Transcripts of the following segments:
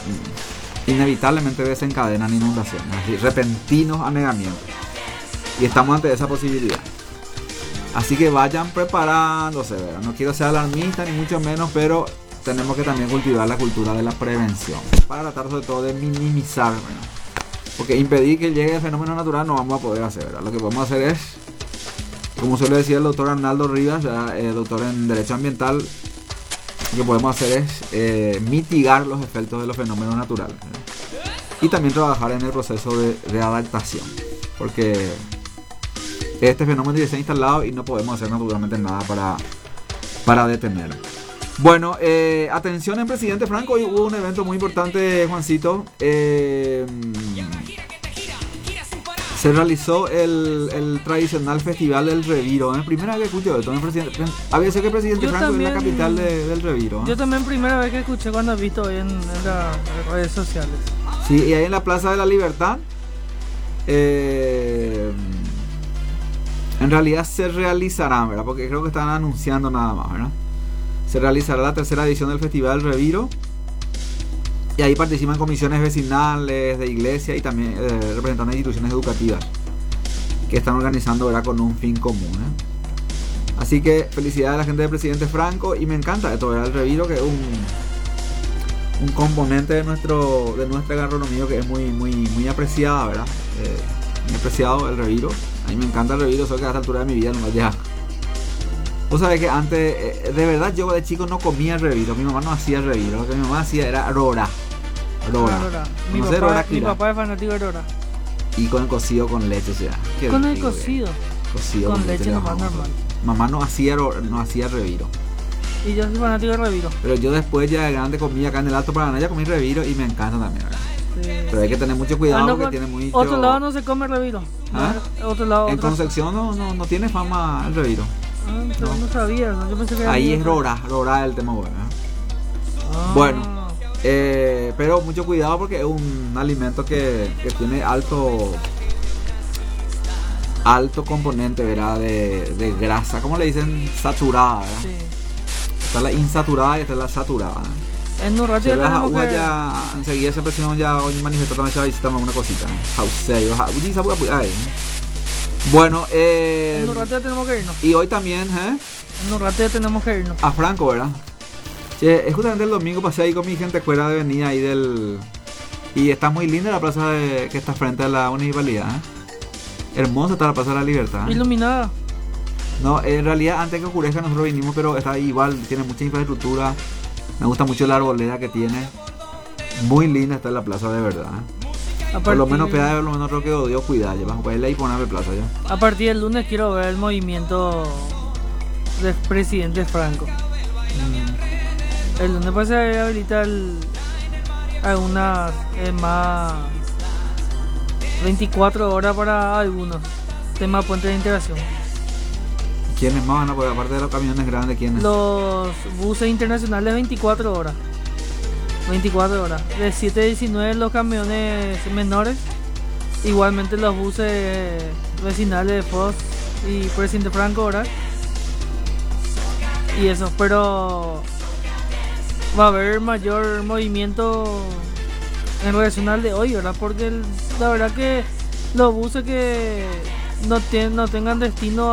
inevitablemente desencadenan inundaciones, así, repentinos anegamientos. Y estamos ante esa posibilidad. Así que vayan preparándose, ¿verdad? No quiero ser alarmista ni mucho menos, pero tenemos que también cultivar la cultura de la prevención para tratar sobre todo de minimizar, ¿verdad? Porque impedir que llegue el fenómeno natural no vamos a poder hacer, ¿verdad? Lo que podemos hacer es, como suele decir el doctor Arnaldo Rivas, doctor en Derecho Ambiental, lo que podemos hacer es mitigar los efectos de los fenómenos naturales, ¿verdad? Y también trabajar en el proceso de adaptación, porque este fenómeno ya está instalado y no podemos hacer naturalmente nada para detenerlo. Bueno, atención en Presidente Franco, hoy hubo un evento muy importante, Juancito. Se realizó el tradicional Festival del Reviro. Primera vez que escucho esto. Había sido que Presidente Franco también, es la capital del Reviro. Yo también primera vez que escuché cuando he visto en las redes sociales. Sí, y ahí en la Plaza de la Libertad. En realidad se realizará, ¿verdad? Porque creo que están anunciando nada más, ¿verdad? Se realizará la tercera edición del Festival del Reviro. Y ahí participan comisiones vecinales, de iglesia y también representantes de instituciones educativas que están organizando, ¿verdad?, con un fin común, ¿eh? Así que felicidades a la gente de Presidente Franco. Y me encanta esto, ¿verdad? El Reviro, que es un componente de nuestra gastronomía que es muy apreciada, ¿verdad? Muy apreciado el Reviro. A mí me encanta el Reviro, solo que a esta altura de mi vida no me deja. Vos sabés que antes, de verdad, yo de chico no comía Reviro. Mi mamá no hacía Reviro. Lo que mi mamá hacía era Rora. Mi papá es fanático de Rora. Y con el cocido con leche, o sea. Con el cocido. Cocido con leche nomás normal. Mamá no hacía Reviro. Y yo soy fanático de Reviro. Pero yo después ya de grande comí acá en el Alto Paraná, ya comí Reviro y me encanta también, ¿verdad? Sí. Pero hay que tener mucho cuidado porque tiene mucho... Otro lado no se come Reviro. ¿Ah? Otro lado. En Concepción no tiene fama el Reviro. No sabía, ¿no? Yo pensé que ahí es Rora el tema, bueno. Bueno, pero mucho cuidado porque es un alimento que tiene alto componente, ¿verdad? De grasa, ¿cómo le dicen? Saturada, ¿verdad? Sí. Está la insaturada y está la saturada, ¿eh? En un rato ya enseguida esa presión ya hoy manifestó también se va a visitar una cosita, ¿eh? Bueno, en un rato ya tenemos que irnos. Y hoy también, en un rato ya tenemos que irnos. A Franco, ¿verdad? Che, es justamente el domingo pasé ahí con mi gente fuera de venida ahí y está muy linda la plaza que está frente a la municipalidad, ¿eh? Hermosa está la Plaza de la Libertad, ¿eh? Iluminada. No, en realidad antes que oscurezca nosotros vinimos, pero está igual, tiene mucha infraestructura. Me gusta mucho la arboleda que tiene. Muy linda está la plaza, de verdad, ¿eh? Por lo menos por lo menos creo que odio cuidar, ya vamos a irle y ponerme plaza ya. A partir del lunes quiero ver el movimiento del Presidente Franco. El lunes puede ser habilitar algunas más 24 horas para algunos temas puentes de integración. ¿Quiénes más van a poder, aparte de los camiones grandes, quiénes? Los buses internacionales 24 horas. 24 horas. De 7 a 19 los camiones menores. Igualmente los buses vecinales de Foz y Presidente Franco, ¿verdad? Y eso, pero va a haber mayor movimiento en relación al de hoy, ¿verdad? Porque la verdad que los buses que no tengan destino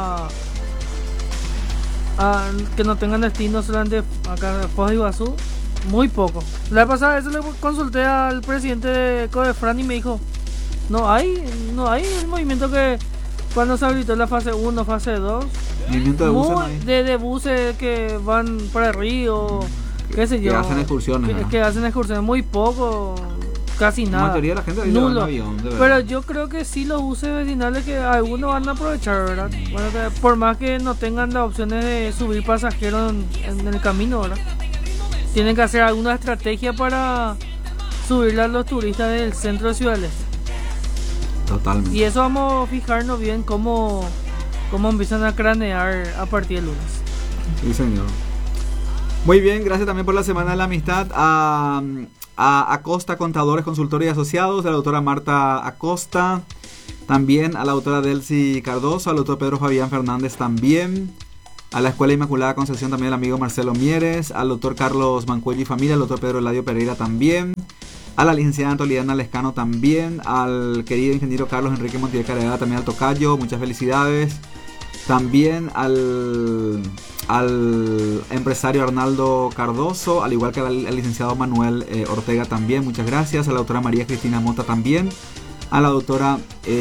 que no tengan destino solamente acá en Foz de Iguazú, muy poco. La vez pasada eso le consulté al presidente de Codefran y me dijo no hay el movimiento que cuando se habilitó la fase 1, fase 2, movimiento de buses, no hay. De buses que van para el río, qué sé yo, que hacen excursiones, que hacen excursiones, muy poco, casi nada. La mayoría de la gente nulo. Avión, pero yo creo que sí los buses vecinales que algunos van a aprovechar, ¿verdad? Bueno, por más que no tengan las opciones de subir pasajeros en el camino, ¿verdad? Tienen que hacer alguna estrategia para subirle a los turistas del centro de Ciudad del Este. Totalmente. Y eso vamos a fijarnos bien cómo empiezan a cranear a partir del lunes. Sí, señor. Muy bien, gracias también por la Semana de la Amistad a Acosta Contadores, Consultores y Asociados, a la doctora Marta Acosta, también a la doctora Delcy Cardoso, al doctor Pedro Fabián Fernández también, a la Escuela Inmaculada Concepción también el amigo Marcelo Mieres, al doctor Carlos Mancuello y familia, al doctor Pedro Eladio Pereira también, a la licenciada Antoliana Lescano también, al querido ingeniero Carlos Enrique Montiel Carrera, también al tocayo, muchas felicidades. También al empresario Arnaldo Cardoso, al igual que al licenciado Manuel Ortega también, muchas gracias. A la doctora María Cristina Mota también, a la doctora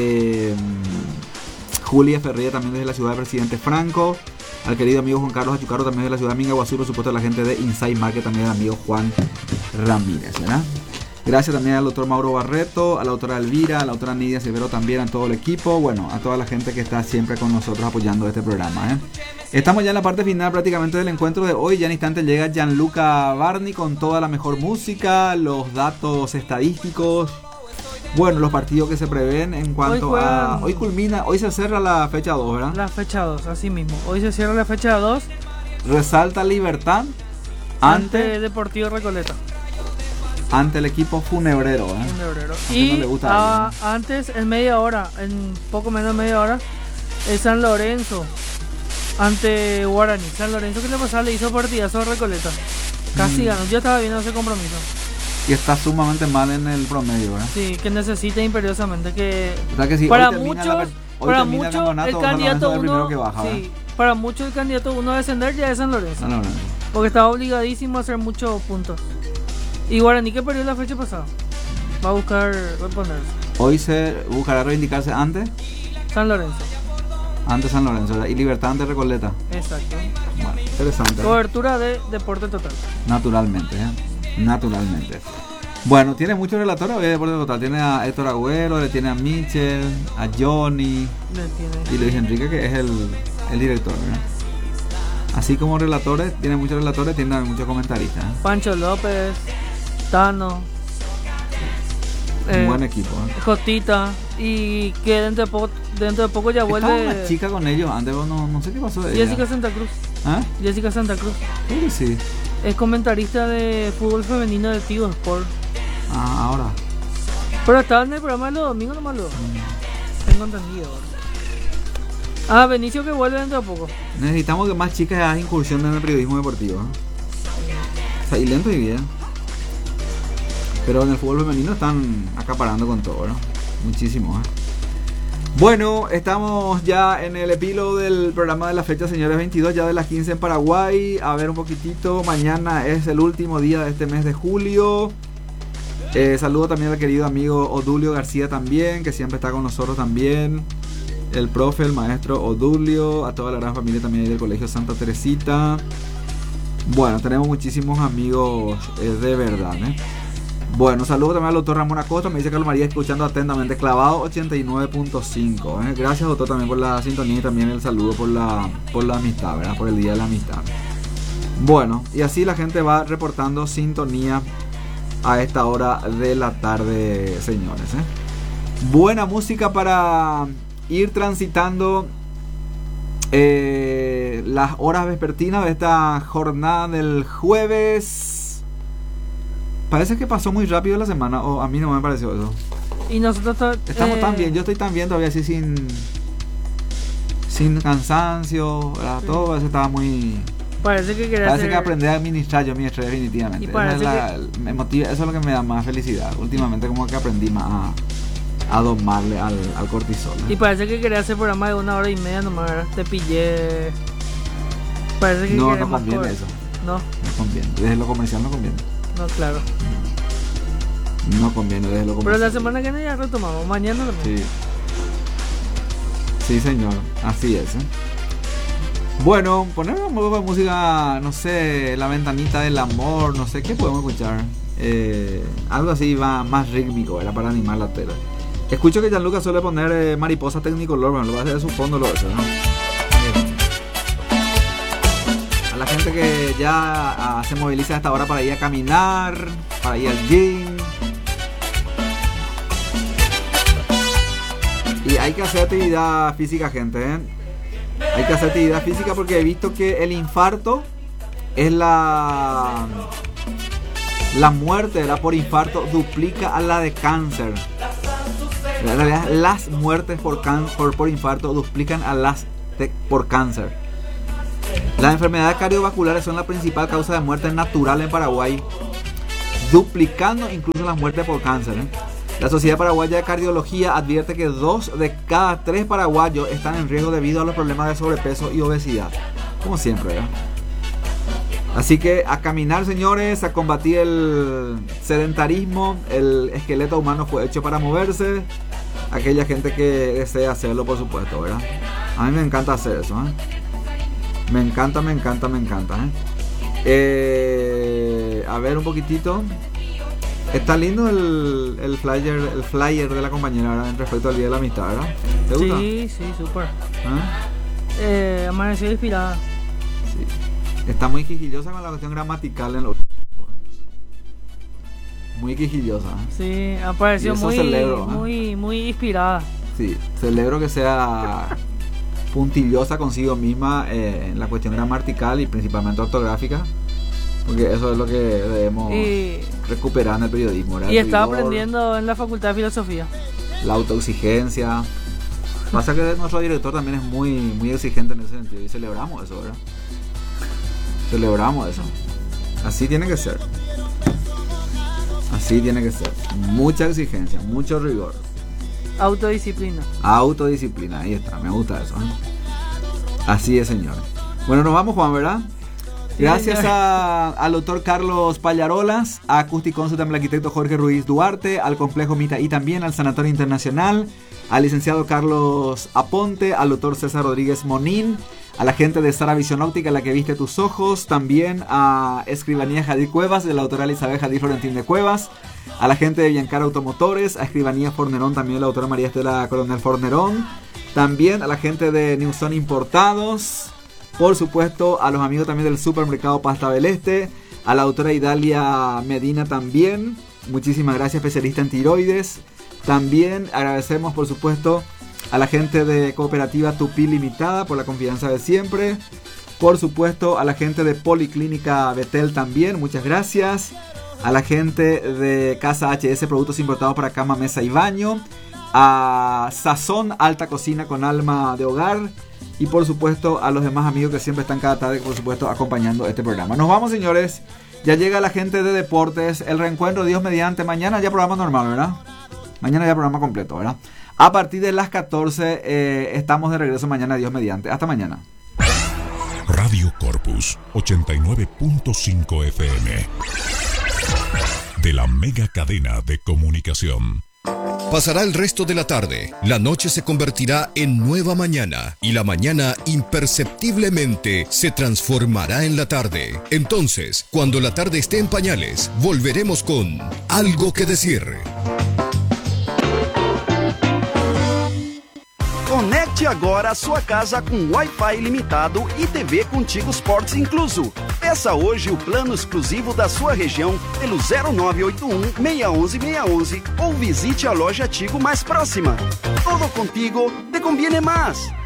Julia Ferreira también desde la ciudad de Presidente Franco, al querido amigo Juan Carlos Achucarro también de la ciudad de Mingaguazú, por supuesto a la gente de Inside Market, también al amigo Juan Ramírez, ¿verdad? Gracias también al doctor Mauro Barreto, a la doctora Elvira, a la doctora Nidia Silvero también, a todo el equipo, bueno, a toda la gente que está siempre con nosotros apoyando este programa, ¿eh? Estamos ya en la parte final prácticamente del encuentro de hoy. Ya en instante llega Gianluca Barni con toda la mejor música, los datos estadísticos, bueno, los partidos que se prevén en cuanto a... Hoy culmina, hoy se cierra la fecha 2, ¿verdad? La fecha 2, así mismo. Hoy se cierra la fecha 2. Resalta Libertad ante Deportivo Recoleta. Ante el equipo funebrero, ¿eh? Y no le gusta antes, en media hora, en poco menos de media hora, el San Lorenzo ante Guaraní. San Lorenzo, que le pasaba, le hizo partidazo a Recoleta. Casi ganó. Yo estaba viendo ese compromiso. Y está sumamente mal en el promedio, ¿verdad? Sí, que necesita imperiosamente que... O sea que sí, para muchos el candidato uno... Sí, para muchos el candidato uno a descender ya es San Lorenzo. Porque estaba obligadísimo a hacer muchos puntos. Y Guaraní, que perdió la fecha pasada, va a buscar reponerse. Hoy se buscará reivindicarse ante San Lorenzo. Ante San Lorenzo, ¿verdad? Y Libertad ante Recoleta. Exacto. Bueno, interesante. Cobertura de Deporte Total. Naturalmente, naturalmente. Bueno, tiene muchos relatores hoy de Deporte Total. Tiene a Héctor Agüero, le tiene a Michel, a Johnny y Luis Enrique, que es el director, ¿verdad? Así como relatores, tiene muchos relatores, tiene muchos comentaristas, ¿eh? Pancho López, Tano, un buen equipo, Jotita, y que dentro de poco ya vuelve. Estaba una chica con ellos antes, no sé qué pasó de Jessica ella. Santa Cruz. ¿Ah? Jessica Santa Cruz. Sí. Es comentarista de fútbol femenino de Tigo Sport. Ah, ahora. Pero estaba en el programa de los domingos nomás luego. Tengo entendido. Benicio que vuelve dentro de poco. Necesitamos que más chicas hagan incursión en el periodismo deportivo, ¿eh? O sea, y lento y bien. Pero en el fútbol femenino están acaparando con todo, ¿no? Muchísimo, ¿eh? Bueno, estamos ya en el epílogo del programa de la fecha, señores, 22 ya de las 15 en Paraguay. A ver un poquitito, mañana es el último día de este mes de julio. Saludo también al querido amigo Odulio García también, que siempre está con nosotros también. El profe, el maestro Odulio, a toda la gran familia también del Colegio Santa Teresita. Bueno, tenemos muchísimos amigos de verdad, ¿eh? Bueno, saludo también al doctor Ramón Acosta, me dice Carlos María escuchando atentamente, clavado 89.5, ¿eh? Gracias, doctor, también por la sintonía y también el saludo por la amistad, ¿verdad? Por el Día de la Amistad. Bueno, y así la gente va reportando sintonía a esta hora de la tarde, señores, ¿eh? Buena música para ir transitando las horas vespertinas de esta jornada del jueves. Parece que pasó muy rápido la semana, o a mí no me pareció eso. Y nosotros estamos tan bien, yo estoy tan bien todavía así sin cansancio, ¿verdad? Sí. Todo eso estaba muy... Parece que aprendí a administrar yo mi estrés definitivamente. Y parece me motiva, eso es lo que me da más felicidad. Últimamente como que aprendí más a domarle al cortisol, ¿eh? Y parece que quería hacer programa de 1 hora y media nomás, ¿verdad? Te pillé. Parece que no conviene eso. No conviene. Desde lo comercial no conviene. No, claro. No conviene desde lo comercial. Pero la semana que viene ya retomamos. Mañana también. Sí, señor. Así es, ¿eh? Bueno, ponemos un poco de música, no sé, La Ventanita del Amor, no sé, ¿qué podemos escuchar? Algo así va más rítmico, era para animar la tela. Escucho que Gianluca suele poner Mariposa Technicolor, bueno, lo va a hacer de su fondo, lo hace, ¿no? A la gente que ya se moviliza a esta hora para ir a caminar, para ir al gym. Y hay que hacer actividad física, gente, ¿eh? Hay que hacer actividad física porque he visto que el infarto es la muerte, ¿verdad? Por infarto duplica a la de cáncer. En realidad, las muertes por infarto duplican a las por cáncer. Las enfermedades cardiovasculares son la principal causa de muerte natural en Paraguay. duplicando incluso las muertes por cáncer. La Sociedad Paraguaya de Cardiología advierte que 2 de cada 3 paraguayos están en riesgo debido a los problemas de sobrepeso y obesidad. Como siempre, ¿verdad? Así que a caminar, señores, a combatir el sedentarismo. El esqueleto humano fue hecho para moverse. Aquella gente que desea hacerlo, por supuesto, ¿verdad? A mí me encanta hacer eso, ¿eh? Me encanta, ¿eh? A ver un poquitito. Está lindo el flyer de la compañera, ¿verdad? En respecto al Día de la Amistad, ¿verdad? ¿Te gusta? Sí, súper. Amaneció inspirada. Sí. Está muy quijillosa con la cuestión gramatical en los... Muy quijillosa. Sí, apareció muy inspirada. Sí, celebro que sea puntillosa consigo misma en la cuestión gramatical y principalmente ortográfica, porque eso es lo que debemos recuperar en el periodismo, ¿verdad? Y está aprendiendo en la Facultad de Filosofía. La autoexigencia. Pasa que nuestro director también es muy exigente en ese sentido y celebramos eso, ¿verdad? Celebramos eso. Así tiene que ser. Así tiene que ser. Mucha exigencia, mucho rigor. Autodisciplina, ahí está, me gusta eso, ¿eh? Así es, señor. Bueno, nos vamos, Juan, ¿verdad? Gracias al doctor Carlos Pallarolas, a Acusticonsult, al arquitecto Jorge Ruiz Duarte, al complejo Mita y también al Sanatorio Internacional, al licenciado Carlos Aponte, al doctor César Rodríguez Monín, a la gente de Sara Visión Óptica, la que viste tus ojos, también a Escribanía Jadir Cuevas, de la autora Elizabeth Jadir Florentín de Cuevas, a la gente de Biancar Automotores, a Escribanía Fornerón, también la autora María Estela Coronel Fornerón, también a la gente de Newson Importados, por supuesto a los amigos también del supermercado Pasta del Este, a la autora Idalia Medina también, muchísimas gracias, especialista en tiroides. También agradecemos, por supuesto, a la gente de Cooperativa Tupí Limitada por la confianza de siempre. Por supuesto, a la gente de Policlínica Betel también, muchas gracias. A la gente de Casa HS, productos importados para cama, mesa y baño. A Sazón Alta Cocina con alma de hogar. Y por supuesto, a los demás amigos que siempre están cada tarde, por supuesto, acompañando este programa. Nos vamos, señores. Ya llega la gente de deportes. El reencuentro, Dios mediante. Mañana ya programa normal, ¿verdad? Mañana ya programa completo, ¿verdad? A partir de las 14 estamos de regreso mañana, Dios mediante. Hasta mañana. Radio Corpus 89.5 FM de la mega cadena de comunicación. Pasará el resto de la tarde, la noche se convertirá en nueva mañana y la mañana imperceptiblemente se transformará en la tarde. Entonces, cuando la tarde esté en pañales, volveremos con Algo que Decir. Conecte agora a sua casa com Wi-Fi ilimitado e TV Contigo Sports incluso. Peça hoje o plano exclusivo da sua região pelo 0981 611 611 ou visite a loja Tigo mais próxima. Todo contigo te conviene mais.